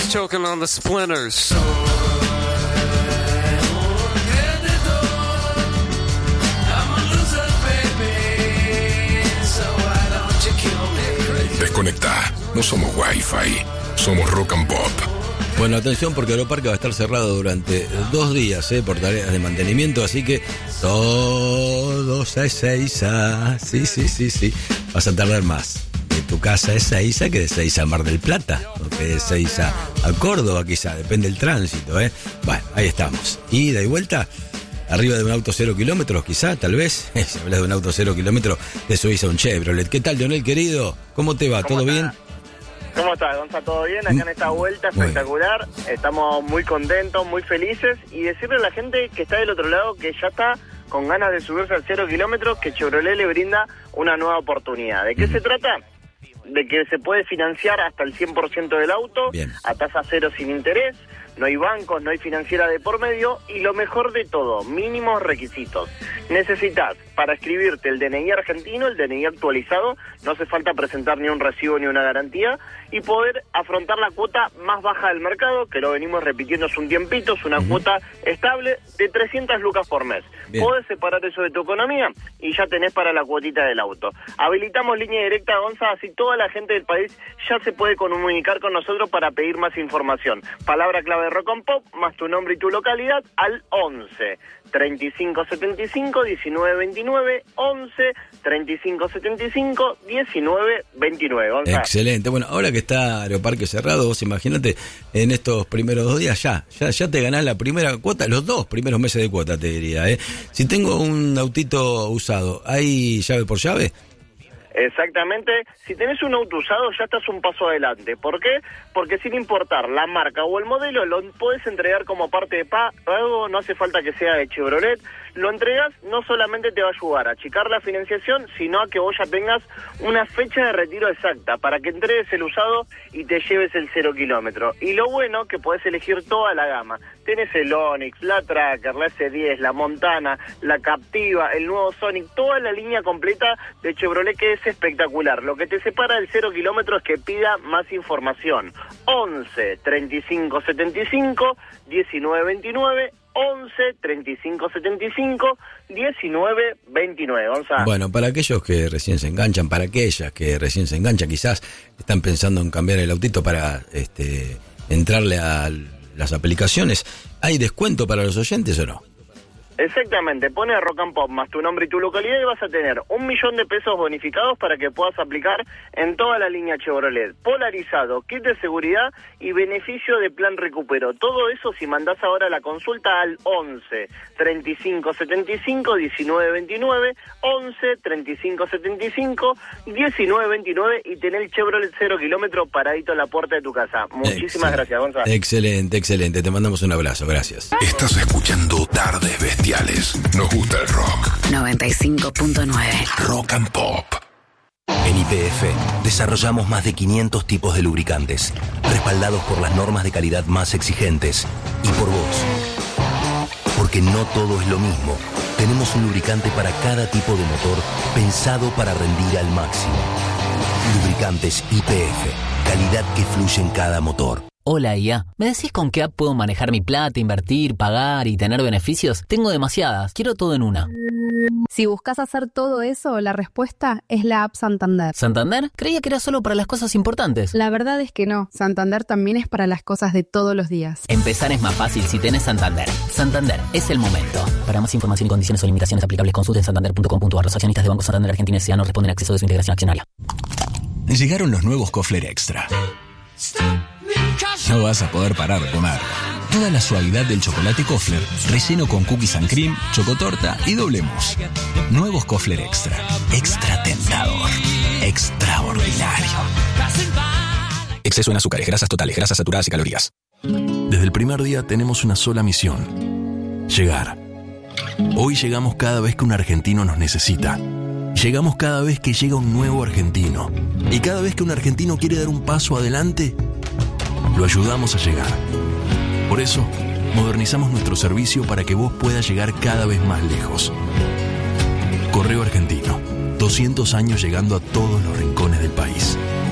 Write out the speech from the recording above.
Just choking on the splinters. Desconecta. No somos Wi-Fi. Somos Rock and Pop. Bueno, atención porque Aeroparque va a estar cerrado durante 2 días por tareas de mantenimiento, así que todos a Ezeiza. Sí. Vas a tardar más de tu casa a Ezeiza que de Ezeiza a Mar del Plata, o que de Ezeiza a Córdoba quizá, depende del tránsito. Bueno, ahí estamos. Ida y vuelta, arriba de un auto 0 kilómetros quizá, tal vez. Si hablas de un auto 0 kilómetros, te subís a un Chevrolet. ¿Qué tal, Leonel, querido? ¿Cómo te va? ¿Todo bien? ¿Cómo estás, Gonzalo? ¿Todo bien? Acá en esta vuelta espectacular. Estamos muy contentos, muy felices. Y decirle a la gente que está del otro lado que ya está con ganas de subirse al 0 kilómetros, que Chevrolet le brinda una nueva oportunidad. ¿De qué se trata? De que se puede financiar hasta el 100% del auto, a tasa cero sin interés. No hay bancos, no hay financiera de por medio y lo mejor de todo, mínimos requisitos. Necesitas, para escribirte el DNI argentino, el DNI actualizado, no hace falta presentar ni un recibo ni una garantía y poder afrontar la cuota más baja del mercado, que lo venimos repitiendo hace un tiempito, es una cuota estable de 300 lucas por mes. Podés separar eso de tu economía y ya tenés para la cuotita del auto. Habilitamos línea directa, Gonza, así toda la gente del país ya se puede comunicar con nosotros para pedir más información. Palabra clave de Rock and Pop, más tu nombre y tu localidad, al 11 35 75 19 29, 11 35 75 19 29. Gonza. Excelente. Bueno, ahora que está Aeroparque cerrado, vos imagínate, en estos primeros 2 días ya te ganás la primera cuota, los 2 primeros meses de cuota, te diría. Si tengo un autito usado, ¿hay llave por llave? Exactamente, si tenés un auto usado ya estás un paso adelante. ¿Por qué? Porque sin importar la marca o el modelo, lo podés entregar como parte de pago, no hace falta que sea de Chevrolet. Lo entregas, no solamente te va a ayudar a achicar la financiación, sino a que vos ya tengas una fecha de retiro exacta para que entregues el usado y te lleves el 0 kilómetro. Y lo bueno que podés elegir toda la gama. Tenés el Onix, la Tracker, la S10, la Montana, la Captiva, el nuevo Sonic, toda la línea completa de Chevrolet que es espectacular. Lo que te separa del 0 kilómetro es que pida más información. 11 35 75 19 29, 11 35 75 19 29. Gonzalo. Bueno, para aquellos que recién se enganchan, para aquellas que recién se enganchan, quizás están pensando en cambiar el autito para entrarle a las aplicaciones, ¿hay descuento para los oyentes o no? Exactamente, pone Rock and Pop más tu nombre y tu localidad y vas a tener 1.000.000 de pesos bonificados para que puedas aplicar en toda la línea Chevrolet. Polarizado, kit de seguridad y beneficio de plan recupero. Todo eso si mandás ahora la consulta al 11 35 75 19 29, 11 35 75 19 29 y tener el Chevrolet 0 kilómetro paradito en la puerta de tu casa. Muchísimas gracias, Gonzalo. Excelente, te mandamos un abrazo, gracias. Estás escuchando Tardes Bestiales. Nos gusta el rock. 95.9 Rock and Pop. En YPF desarrollamos más de 500 tipos de lubricantes, respaldados por las normas de calidad más exigentes y por vos. Porque no todo es lo mismo. Tenemos un lubricante para cada tipo de motor pensado para rendir al máximo. Lubricantes YPF, calidad que fluye en cada motor. Hola IA, ¿me decís con qué app puedo manejar mi plata, invertir, pagar y tener beneficios? Tengo demasiadas, quiero todo en una. Si buscas hacer todo eso, la respuesta es la app Santander. ¿Santander? Creía que era solo para las cosas importantes. La verdad es que no, Santander también es para las cosas de todos los días. Empezar es más fácil si tenés Santander. Santander, es el momento. Para más información y condiciones o limitaciones aplicables, consulte en santander.com.ar. Los accionistas de Banco Santander Argentina S.A. no responden a acceso de su integración accionaria. Llegaron los nuevos Kofler Extra. No vas a poder parar de comer. Toda la suavidad del chocolate Kofler, relleno con cookies and cream, chocotorta y doble mousse. Nuevos Kofler Extra. Extra tentador. Extraordinario. Exceso en azúcares, grasas totales, grasas saturadas y calorías. Desde el primer día tenemos una sola misión: llegar. Hoy llegamos cada vez que un argentino nos necesita. Llegamos cada vez que llega un nuevo argentino. Y cada vez que un argentino quiere dar un paso adelante, lo ayudamos a llegar. Por eso, modernizamos nuestro servicio para que vos puedas llegar cada vez más lejos. Correo Argentino, 200 años llegando a todos los rincones del país.